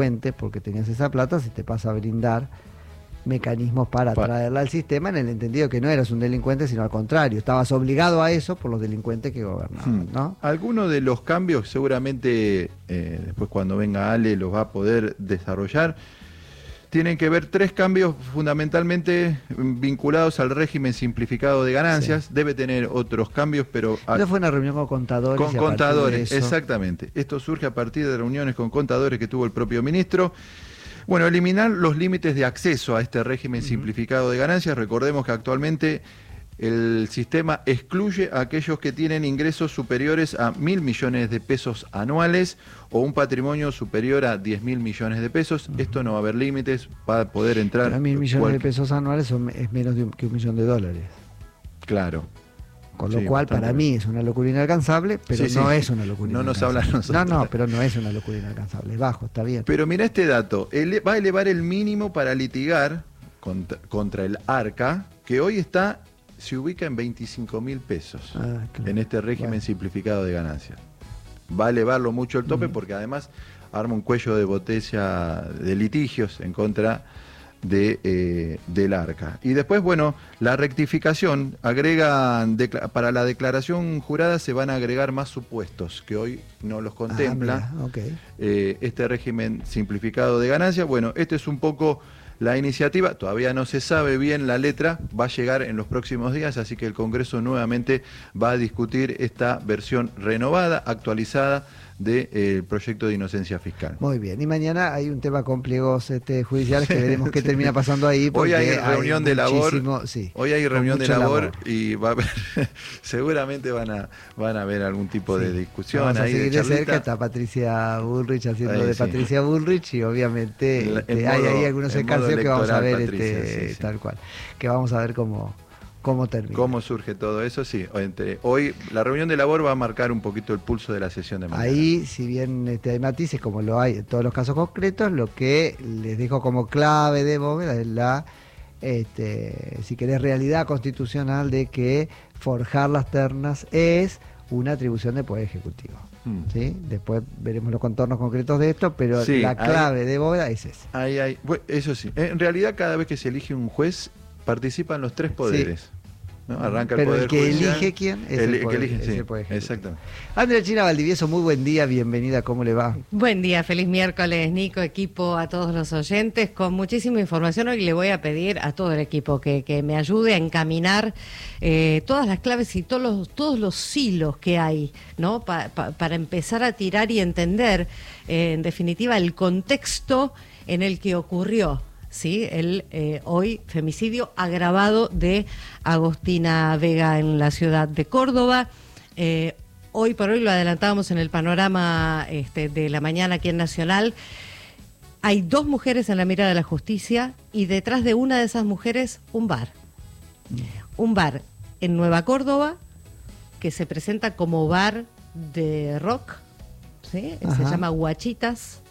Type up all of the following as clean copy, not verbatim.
porque tenías esa plata, se te pasa a brindar mecanismos para traerla al sistema, en el entendido que no eras un delincuente, sino al contrario, estabas obligado a eso por los delincuentes que gobernaban, ¿no? Algunos de los cambios seguramente después cuando venga Ale los va a poder desarrollar. Tienen que ver 3 cambios fundamentalmente vinculados al régimen simplificado de ganancias. Sí. Debe tener otros cambios, pero... Eso fue una reunión con contadores. Con contadores, exactamente. Esto surge a partir de reuniones con contadores que tuvo el propio ministro. Bueno, eliminar los límites de acceso a este régimen simplificado de ganancias. Recordemos que actualmente el sistema excluye a aquellos que tienen ingresos superiores a 1.000 millones de pesos anuales o un patrimonio superior a 10.000 millones de pesos. Esto no va a haber límites, va a poder entrar... Pero 1.000 millones de pesos anuales es menos que $1 millón. Claro. Con lo cual, para mí es una locura inalcanzable, pero no es una locura inalcanzable. No nos habla a nosotros. No, pero no es una locura inalcanzable. Es bajo, está bien. Pero mira este dato. Va a elevar el mínimo para litigar contra el ARCA, que hoy se ubica en 25.000 pesos claro. En este régimen simplificado de ganancias. Va a elevarlo mucho el tope porque además arma un cuello de botella de litigios en contra del ARCA. Y después, bueno, la rectificación, para la declaración jurada se van a agregar más supuestos que hoy no los contempla. Este régimen simplificado de ganancias, bueno, este es un poco la iniciativa, todavía no se sabe bien la letra, va a llegar en los próximos días, así que el Congreso nuevamente va a discutir esta versión renovada, actualizada del proyecto de inocencia fiscal. Muy bien, y mañana hay un tema con pliegos judiciales que veremos qué termina pasando ahí. Hoy hay reunión de labor, hoy hay reunión de labor y va a haber, seguramente van a haber algún tipo de discusión. Vamos a ahí seguir de cerca, está Patricia Bullrich haciendo de Patricia Bullrich y obviamente hay ahí algunos escarcios que vamos a ver Patricia, tal cual, que vamos a ver cómo termina. ¿Cómo surge todo eso? Sí, hoy la reunión de labor va a marcar un poquito el pulso de la sesión de mañana. Ahí, si bien hay matices, como lo hay en todos los casos concretos, lo que les dejo como clave de bóveda es la, si querés, realidad constitucional de que forjar las ternas es una atribución del Poder Ejecutivo. ¿Sí? Después veremos los contornos concretos de esto, pero la clave de bóveda es esa. Bueno, eso sí. En realidad, cada vez que se elige un juez, participan los 3 poderes. ¿No? Arranca el Poder Judicial. Pero el que elige quién es el Poder Ejecutivo. Exactamente. Andrea China Valdivieso, muy buen día, bienvenida, ¿cómo le va? Buen día, feliz miércoles, Nico, equipo, a todos los oyentes. Con muchísima información hoy le voy a pedir a todo el equipo que me ayude a encaminar todas las claves y todos los hilos que hay, ¿no? Para empezar a tirar y entender, en definitiva, el contexto en el que ocurrió. Sí, el hoy femicidio agravado de Agostina Vega en la ciudad de Córdoba. Hoy por hoy lo adelantábamos en el panorama de la mañana aquí en Nacional. Hay 2 mujeres en la mira de la justicia y detrás de una de esas mujeres un bar. Un bar en Nueva Córdoba que se presenta como bar de rock, ¿sí? Se llama Guachitas.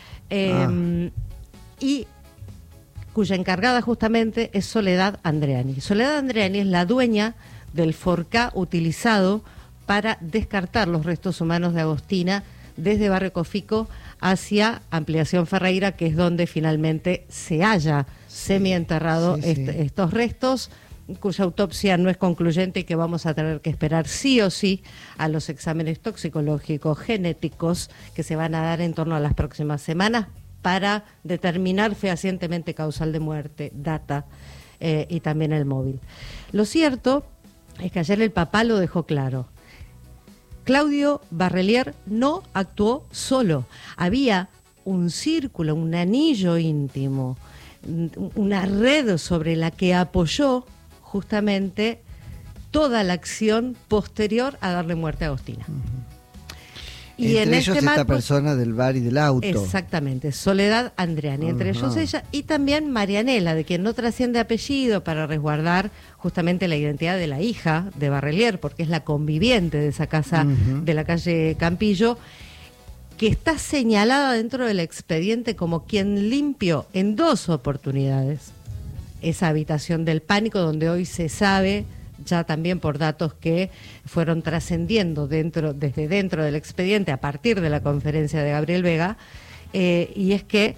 Y cuya encargada justamente es Soledad Andreani. Soledad Andreani es la dueña del forcá utilizado para descartar los restos humanos de Agostina desde Barrio Cofico hacia Ampliación Ferreira, que es donde finalmente se halla semienterrado estos restos, cuya autopsia no es concluyente y que vamos a tener que esperar sí o sí a los exámenes toxicológicos genéticos que se van a dar en torno a las próximas semanas para determinar fehacientemente causal de muerte, data y también el móvil. Lo cierto es que ayer el papá lo dejó claro. Claudio Barrelier no actuó solo. Había un círculo, un anillo íntimo, una red sobre la que apoyó justamente toda la acción posterior a darle muerte a Agostina. Y entre ellos esta persona del bar y del auto. Exactamente, Soledad Andreani, entre ellos ella y también Marianela, de quien no trasciende apellido para resguardar justamente la identidad de la hija de Barrelier, porque es la conviviente de esa casa de la calle Campillo, que está señalada dentro del expediente como quien limpió en 2 oportunidades esa habitación del pánico, donde hoy se sabe ya también por datos que fueron trascendiendo desde dentro del expediente a partir de la conferencia de Gabriel Vega, y es que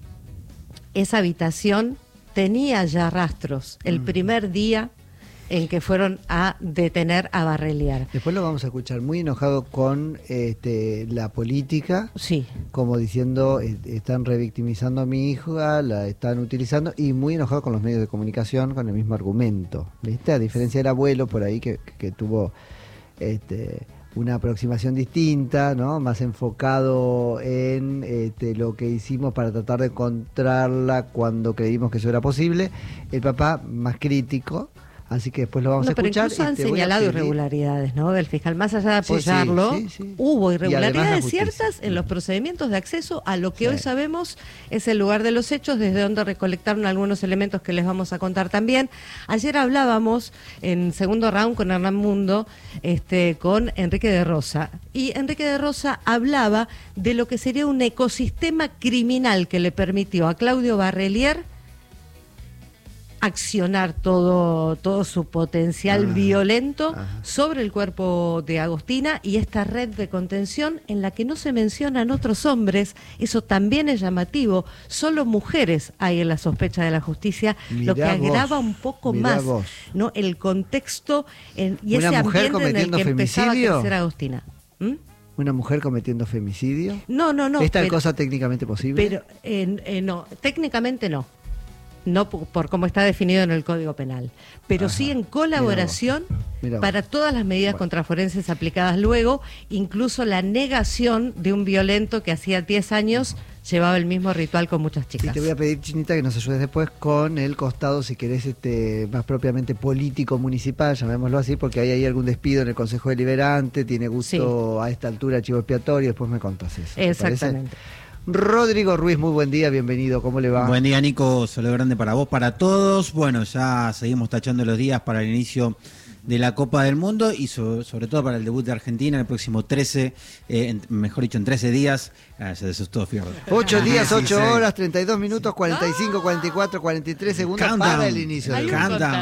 esa habitación tenía ya rastros el primer día en que fueron a detener a Barrelier. Después lo vamos a escuchar muy enojado con la política, sí, como diciendo están revictimizando a mi hija, la están utilizando, y muy enojado con los medios de comunicación con el mismo argumento, ¿viste? A diferencia del abuelo por ahí que tuvo una aproximación distinta, ¿no? Más enfocado en lo que hicimos para tratar de encontrarla cuando creímos que eso era posible. El papá más crítico. Así que después lo vamos a escuchar. Pero incluso han señalado irregularidades, ¿no? Del fiscal, más allá de apoyarlo, sí. Hubo irregularidades ciertas en los procedimientos de acceso a lo que hoy sabemos es el lugar de los hechos, desde donde recolectaron algunos elementos que les vamos a contar también. Ayer hablábamos en segundo round con Hernán Mundo, con Enrique de Rosa, y Enrique de Rosa hablaba de lo que sería un ecosistema criminal que le permitió a Claudio Barrelier accionar todo su potencial violento sobre el cuerpo de Agostina, y esta red de contención en la que no se mencionan otros hombres. Eso también es llamativo. Solo mujeres hay en la sospecha de la justicia, lo que agrava un poco más, ¿no? El contexto y ese ambiente en el que empezaba a crecer Agostina. ¿Una mujer cometiendo femicidio? No. ¿Es tal cosa técnicamente posible? Pero no, técnicamente no. No por cómo está definido en el Código Penal, pero sí en colaboración para todas las medidas contraforenses aplicadas luego, incluso la negación de un violento que hacía 10 años llevaba el mismo ritual con muchas chicas. Y te voy a pedir, Chinita, que nos ayudes después con el costado, si querés, más propiamente político municipal, llamémoslo así, porque hay ahí algún despido en el Consejo Deliberante, tiene gusto a esta altura chivo expiatorio, después me contás eso. Exactamente. Rodrigo Ruiz, muy buen día, bienvenido, ¿cómo le va? Buen día, Nico, saludo grande para vos, para todos. Bueno, ya seguimos tachando los días para el inicio de la Copa del Mundo y sobre todo para el debut de Argentina el próximo 13, mejor dicho, en 13 días. Se desustó, Fierro. 8 días, 8 horas, 32 minutos, 45, 44, 43 segundos para el inicio del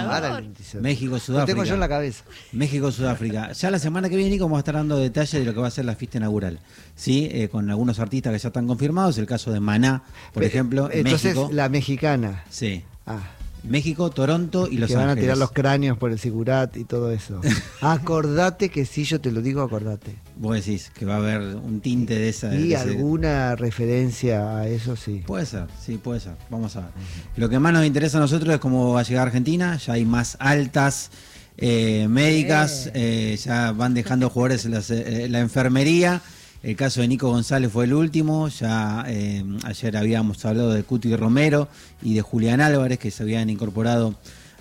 México, Sudáfrica. Lo tengo yo en la cabeza. México, Sudáfrica. Ya la semana que viene, Nico, vamos a estar dando detalles de lo que va a ser la fiesta inaugural. ¿Sí? Con algunos artistas que ya están confirmados. El caso de Maná, por ejemplo, en entonces, México. La mexicana. Sí. México, Toronto y Los Ángeles. Que van a tirar los cráneos por el Sigurat y todo eso. Acordate que si yo te lo digo, acordate. Vos decís que va a haber un tinte de esa... ¿Y alguna referencia a eso? Sí. Puede ser, vamos a ver. Lo que más nos interesa a nosotros es cómo va a llegar Argentina. Ya hay más altas médicas, ya van dejando jugadores en la enfermería. El caso de Nico González fue el último, ya ayer habíamos hablado de Cuti Romero y de Julián Álvarez, que se habían incorporado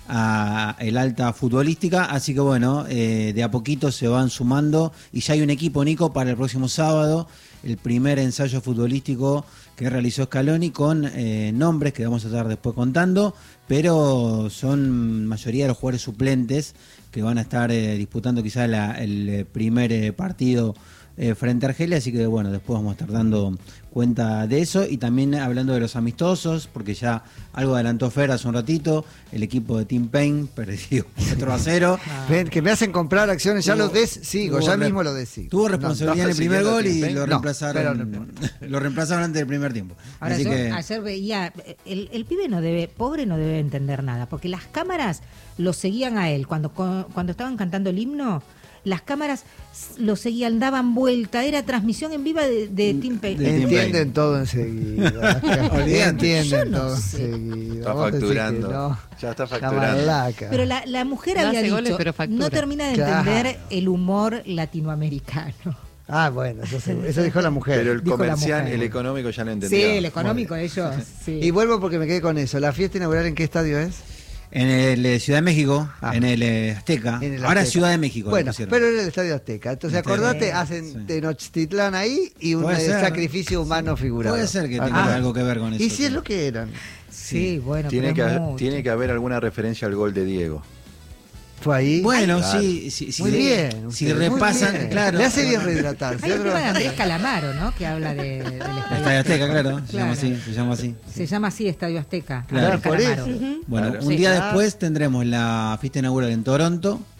a el alta futbolística, así que bueno, de a poquito se van sumando y ya hay un equipo, Nico, para el próximo sábado, el primer ensayo futbolístico que realizó Scaloni con nombres que vamos a estar después contando, pero son mayoría de los jugadores suplentes que van a estar disputando quizás el primer partido frente a Argelia, así que bueno, después vamos a estar dando cuenta de eso y también hablando de los amistosos, porque ya algo adelantó Fer hace un ratito, el equipo de Team Pain perdió 4-0. Ven, que me hacen comprar acciones, ya lo sigo, ya mismo lo decigo. Tuvo responsabilidad en el primer gol y lo reemplazaron antes del primer tiempo. Ahora así ayer veía, el pibe pobre no debe entender nada, porque las cámaras lo seguían a él, cuando estaban cantando el himno, las cámaras lo seguían, daban vuelta, era transmisión en viva de Team Pain. Entienden todo enseguida. Entienden todo enseguida. Está facturando. Ya está facturando. Pero la mujer había dicho, no termina de entender el humor latinoamericano. Bueno, eso dijo la mujer. Pero el comercial, el económico ya lo entendió. Sí, el económico ellos. Sí. Y vuelvo porque me quedé con eso. ¿La fiesta inaugural en qué estadio es? En el Ciudad de México, en el Azteca. Ahora Ciudad de México. Bueno, pero en el Estadio Azteca. Entonces acordate, hacen Tenochtitlán ahí y un sacrificio humano figurado. Puede ser que tenga algo que ver con eso. ¿Y si es lo que eran? Sí, bueno. Tiene que haber alguna referencia al gol de Diego. ¿Fue ahí? Bueno, claro. sí. Muy bien. Si repasan, bien. claro. Le hace bien rehidratarse. Hay un tema de Andrés Calamaro, ¿no? Que habla del Estadio Azteca, claro. Se llama así. Se llama así Estadio Azteca. Claro, por eso. Bueno, un día después tendremos la fiesta inaugural en Toronto.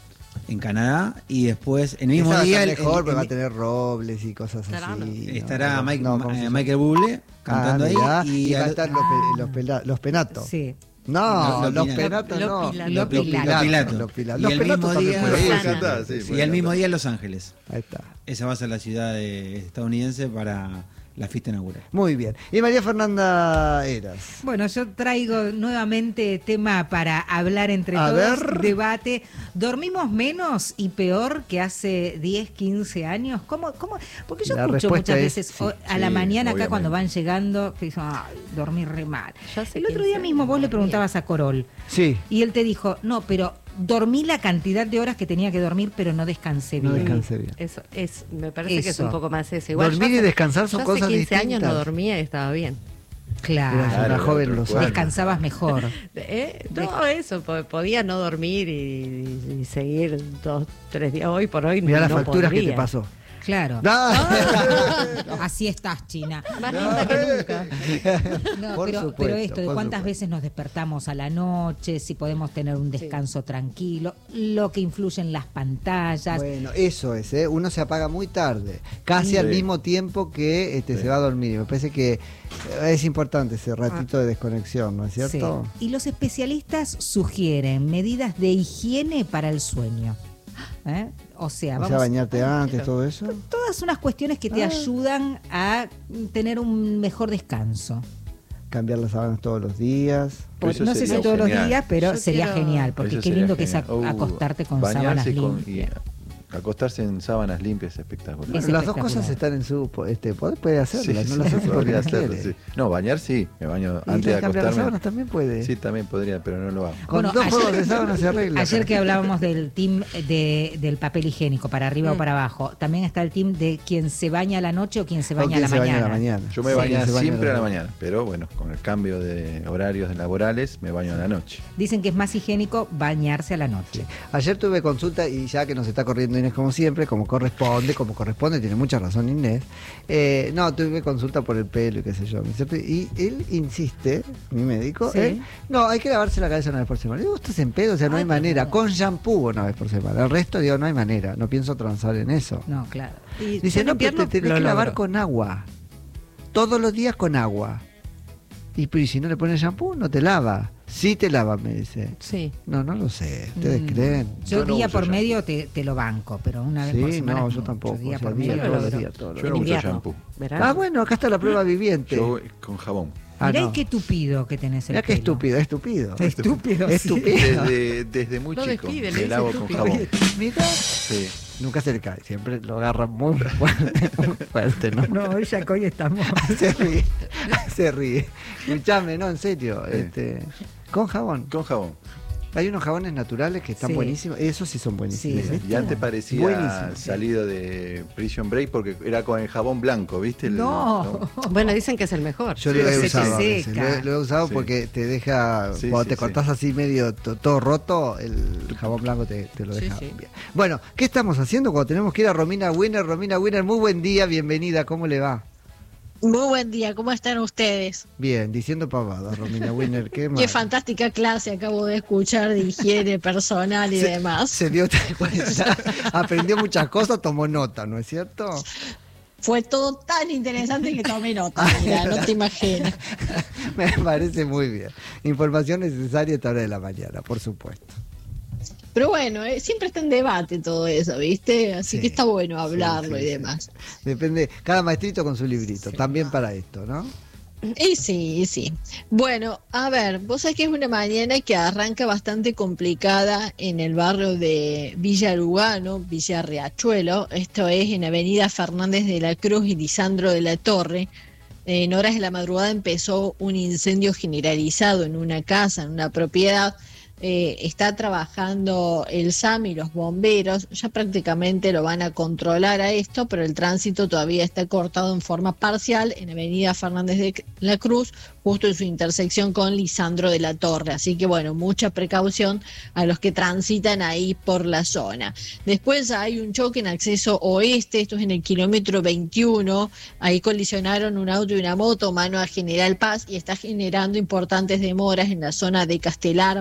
en Canadá, y después, el mismo Esa va a día... estar mejor, porque va a tener robles y cosas Estará, así. ¿no? estará ¿cómo se llama? Michael Bublé cantando mirá, ahí. y va a estar los penatos. Sí. No, Los los Pilatos. penatos no. Los Pilatos. Los Pilatos. Y Los el penatos mismo también día- pueden Puede ser. cantar, sí, Y puede el mismo cantar. día en Los Ángeles. Ahí está. Esa va a ser la ciudad estadounidense para la fiesta inaugural. Muy bien. Y María Fernanda Eras. Bueno, yo traigo nuevamente tema para hablar entre A todos, ver. debate. ¿Dormimos menos y peor que hace 10, 15 años? ¿Cómo? Porque yo La escucho respuesta muchas es veces sí, a la sí, mañana acá obviamente. cuando van llegando, que dicen, ay, dormí re mal. Yo hace El otro 15 día mismo vos le preguntabas a Corol Sí. y él te dijo, no, pero dormí la cantidad de horas que tenía que dormir, pero no descansé No bien. descansé bien. Eso es, me parece que es Eso. un poco más eso. Igual Dormir yo y hace- descansar son yo cosas hace 15 años distintas. no dormía y estaba bien. Claro. Eras una Claro, joven tal los cual. Descansabas mejor. No, eso, podía no dormir y seguir 2, 3 días. Hoy por hoy Mirá no las facturas que podría. te pasó. Claro. No. Así estás, China. Más linda que nunca. No, Por pero supuesto, esto de por cuántas supuesto. veces nos despertamos a la noche, si podemos tener un descanso tranquilo, lo que influye en las pantallas. Bueno, eso es, ¿eh? Uno se apaga muy tarde, casi al Sí. mismo tiempo que Sí. se va a dormir. Me parece que es importante ese ratito de desconexión, ¿no es Sí. cierto? Y los especialistas sugieren medidas de higiene para el sueño. ¿Eh? O sea, O vamos sea, bañarte antes, todo eso. todas unas cuestiones que te ayudan a tener un mejor descanso. Cambiar las sábanas todos los días. Eso No sé si sería todos los genial. días, pero Yo sería quiero- genial, porque Eso qué sería lindo que es genial. acostarte con sábanas Bañarse limpias. acostarse en sábanas limpias es espectacular. Es Las dos espectacular. cosas están en su poder, puede hacerlas, Sí, no las sí, hace porque podría no hacerlo, quiere. sí. No, bañar sí, me baño Y antes de cambiar las sábanas acostarme. también puede. Sí, también podría, pero no lo hago. Con Bueno, dos ayer- juegos de sábanas se arregla. Ayer que hablábamos del team del papel higiénico, para arriba o para abajo, también está el team de quien se baña a la noche o quien se O baña, quien a, se la baña mañana. a la mañana. Yo me Sí, bañaba se baña siempre a la mañana, pero bueno, con el cambio de horarios laborales me baño a la noche. Dicen que es más higiénico bañarse a la noche. Ayer tuve consulta y ya que nos está corriendo Inés como siempre, como corresponde, tiene mucha razón Inés. No, tuve consulta por el pelo y qué sé yo. Y él insiste, mi médico, Sí. no, hay que lavarse la cabeza una vez por semana. Digo, estás en pedo, o sea, no hay manera. Con shampoo una vez por semana. El resto, digo, no hay manera. No pienso transar en eso. No, claro. Y Dice, yo en no, pero invierno te tenés lo que lavar logro. con agua. Todos los días con agua. Y si no le pones shampoo, no te lava. Sí te lava, me dice. Sí. No, no lo sé. ¿Ustedes creen? Yo Yo no día uso por shampoo. medio te lo banco, pero una vez por Sí, semana. no, es yo mucho. tampoco. Día o sea, por día, medio todos lo los logro. días, todos los Yo no días. uso Invierno. shampoo. Verano. Ah, bueno, acá está la prueba viviente. Yo con jabón. Mirá no. qué tupido que tenés el Mirá qué pelo. estúpido, estúpido. Estúpido. sí. Estúpido. Desde muy Lo chico despide, le me dice lavo con estúpido. jabón. Mira, Sí. nunca se le cae, siempre lo agarra muy fuerte, ¿no? No, hoy ya que hoy estamos. Se ríe, se ríe. Escuchame, no, en serio, con jabón. Con jabón. Hay unos jabones naturales que están Sí. buenísimos, esos sí son buenísimos. Sí. Y antes parecía Buenísimo, sí. salido de Prison Break porque era con el jabón blanco, ¿viste? No. Bueno, dicen que es el mejor. Yo Sí, lo he se te usado a veces, seca. lo he usado Sí. porque te deja, Sí, cuando sí, te sí. cortás así medio todo roto, el jabón blanco te lo Sí, deja sí. bien. Bueno, ¿qué estamos haciendo cuando tenemos que ir a Romina Winner? Romina Winner, muy buen día, bienvenida, ¿cómo le va? Muy buen día, ¿cómo están ustedes? Bien, diciendo pavadas, Romina Winner, qué mal. Qué fantástica clase acabo de escuchar de higiene personal y demás. Se dio cuenta, aprendió muchas cosas, tomó nota, ¿no es cierto? Fue todo tan interesante que tomé nota, mira, no te imaginas. Me parece muy bien. Información necesaria a esta hora de la mañana, por supuesto. Pero bueno, siempre está en debate todo eso, ¿viste? Así Sí, que está bueno hablarlo sí, y sí. demás. Depende, cada maestrito con su librito, también para esto, ¿no? Y sí, sí. Bueno, a ver, vos sabés que es una mañana que arranca bastante complicada en el barrio de Villa Lugano, Villa Riachuelo. Esto es en Avenida Fernández de la Cruz y Lisandro de la Torre. En horas de la madrugada empezó un incendio generalizado en una casa, en una propiedad. Está trabajando el SAM y los bomberos, ya prácticamente lo van a controlar a esto, pero el tránsito todavía está cortado en forma parcial en Avenida Fernández de la Cruz, justo en su intersección con Lisandro de la Torre, así que bueno, mucha precaución a los que transitan ahí por la zona. Después hay un choque en acceso oeste, esto es en el kilómetro 21, ahí colisionaron un auto y una moto mano a General Paz y está generando importantes demoras en la zona de Castelar, Moreno,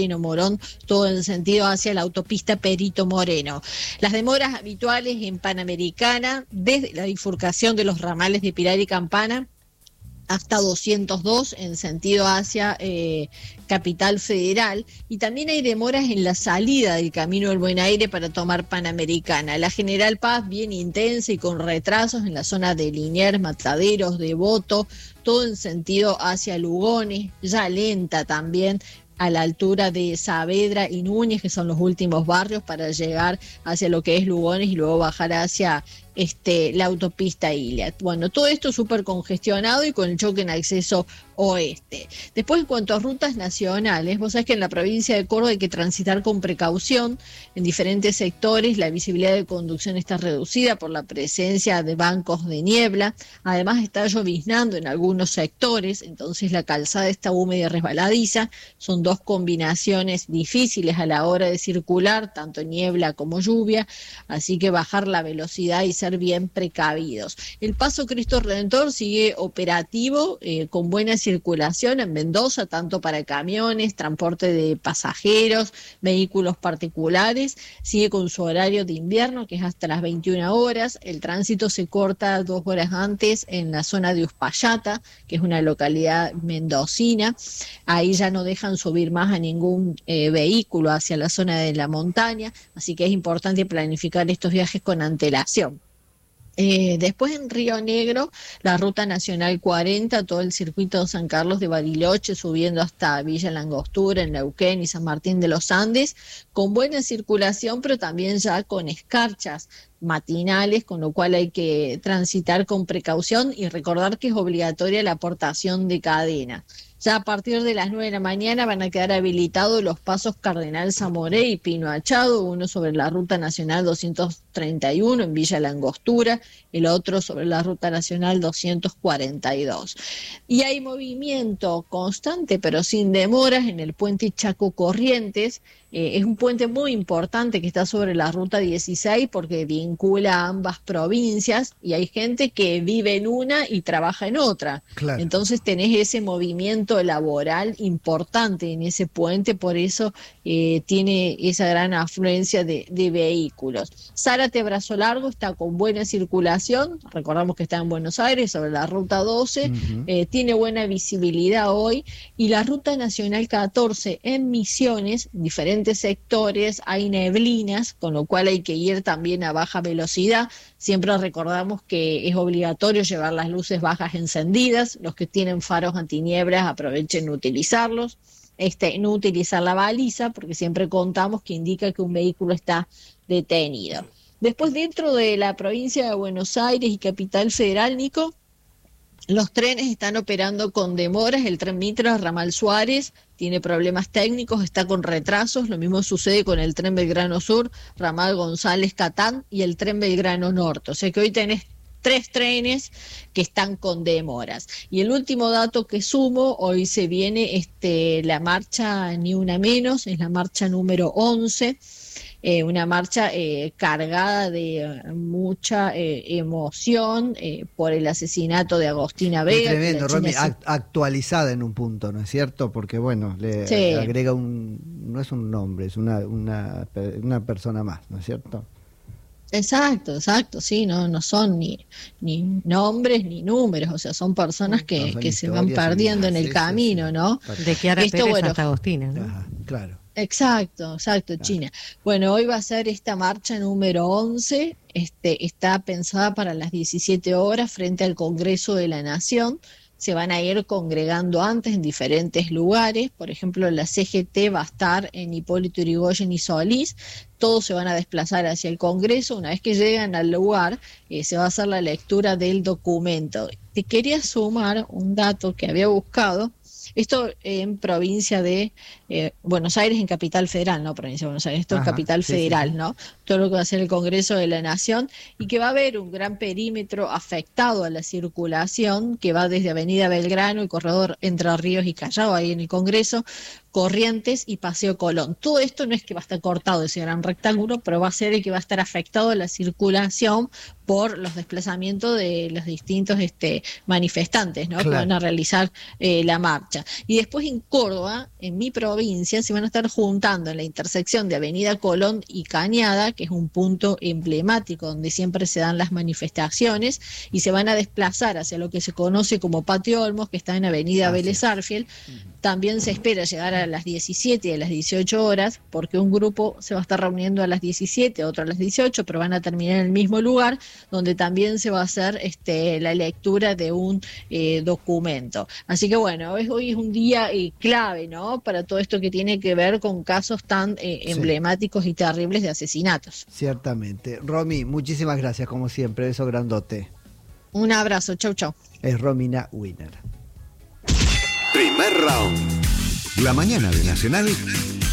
Moreno, Morón, todo en sentido hacia la autopista Perito Moreno. Las demoras habituales en Panamericana, desde la bifurcación de los ramales de Pilar y Campana hasta 202 en sentido hacia Capital Federal, y también hay demoras en la salida del Camino del Buen Aire para tomar Panamericana. La General Paz bien intensa y con retrasos en la zona de Liniers, Mataderos, Devoto, todo en sentido hacia Lugones, ya lenta también a la altura de Saavedra y Núñez, que son los últimos barrios para llegar hacia lo que es Lugones y luego bajar hacia la autopista Iliad. Bueno, todo esto súper congestionado y con el choque en acceso oeste. Después, en cuanto a rutas nacionales, vos sabés que en la provincia de Córdoba hay que transitar con precaución en diferentes sectores. La visibilidad de conducción está reducida por la presencia de bancos de niebla. Además, está lloviznando en algunos sectores, entonces la calzada está húmeda y resbaladiza. Son dos combinaciones difíciles a la hora de circular, tanto niebla como lluvia, así que bajar la velocidad y ser bien precavidos. El Paso Cristo Redentor sigue operativo, con buena circulación en Mendoza, tanto para camiones, transporte de pasajeros, vehículos particulares. Sigue con su horario de invierno, que es hasta las 21 horas. El tránsito se corta 2 horas antes en la zona de Uspallata, que es una localidad mendocina. Ahí ya no dejan subir más a ningún vehículo hacia la zona de la montaña, así que es importante planificar estos viajes con antelación. Después en Río Negro, la ruta nacional 40, todo el circuito de San Carlos de Bariloche, subiendo hasta Villa Langostura, en Neuquén y San Martín de los Andes, con buena circulación, pero también ya con escarchas matinales, con lo cual hay que transitar con precaución y recordar que es obligatoria la aportación de cadena. Ya a partir de las 9 de la mañana van a quedar habilitados los pasos Cardenal Zamoré y Pino Achado, uno sobre la Ruta Nacional 231 en Villa Langostura, el otro sobre la Ruta Nacional 242. Y hay movimiento constante, pero sin demoras, en el puente Chaco Corrientes. Es un puente muy importante que está sobre la Ruta 16 porque vincula a ambas provincias y hay gente que vive en una y trabaja en otra. Claro. Entonces tenés ese movimiento laboral importante en ese puente, por eso tiene esa gran afluencia de vehículos. Zárate Brazo Largo está con buena circulación, recordamos que está en Buenos Aires sobre la Ruta 12, tiene buena visibilidad hoy, y la Ruta Nacional 14 en Misiones, diferentes sectores, hay neblinas, con lo cual hay que ir también a baja velocidad. Siempre recordamos que es obligatorio llevar las luces bajas encendidas, los que tienen faros antinieblas aprovechen utilizarlos, no utilizar la baliza, porque siempre contamos que indica que un vehículo está detenido. Después, dentro de la provincia de Buenos Aires y Capital Federal, Nico, los trenes están operando con demoras. El tren Mitra, Ramal Suárez, tiene problemas técnicos, está con retrasos. Lo mismo sucede con el tren Belgrano Sur, Ramal González Catán y el tren Belgrano Norte. O sea que hoy tenés 3 trenes que están con demoras. Y el último dato que sumo, hoy se viene la marcha Ni Una Menos, es la marcha número 11. Una marcha cargada de mucha emoción por el asesinato de Agostina Vega. Tremendo, Romy, actualizada en un punto, ¿no es cierto? Porque bueno, le agrega no es un nombre, es una persona más, ¿no es cierto? Exacto, sí, no son ni nombres ni números, o sea, son personas que se van perdiendo en el camino, ¿no? De Chiara Pérez hasta Agostina, ¿no? Ajá, claro. Exacto, China. Bueno, hoy va a ser esta marcha número 11, está pensada para las 17 horas frente al Congreso de la Nación. Se van a ir congregando antes en diferentes lugares, por ejemplo la CGT va a estar en Hipólito Yrigoyen y Solís, todos se van a desplazar hacia el Congreso. Una vez que llegan al lugar se va a hacer la lectura del documento. Te quería sumar un dato que había buscado. Esto en provincia de Buenos Aires, en Capital Federal, no provincia de Buenos Aires, esto es Capital Federal, sí. ¿No? Todo lo que va a ser el Congreso de la Nación, y que va a haber un gran perímetro afectado a la circulación, que va desde Avenida Belgrano, el corredor Entre Ríos y Callao, ahí en el Congreso, Corrientes y Paseo Colón. Todo esto no es que va a estar cortado ese gran rectángulo, pero va a ser el que va a estar afectado la circulación por los desplazamientos de los distintos manifestantes, ¿no? Claro. Que van a realizar la marcha. Y después en Córdoba, en mi provincia, se van a estar juntando en la intersección de Avenida Colón y Cañada, que es un punto emblemático donde siempre se dan las manifestaciones, y se van a desplazar hacia lo que se conoce como Patio Olmos, que está en Avenida Vélez Arfiel. También se espera llegar a las 17 y a las 18 horas, porque un grupo se va a estar reuniendo a las 17, otro a las 18, pero van a terminar en el mismo lugar, donde también se va a hacer la lectura de un documento. Así que bueno, hoy es un día clave, ¿no? Para todo esto que tiene que ver con casos tan emblemáticos y terribles de asesinatos. Ciertamente. Romy, muchísimas gracias, como siempre, beso grandote. Un abrazo, chau, chau. Es Romina Winner. Primer round. La mañana de Nacional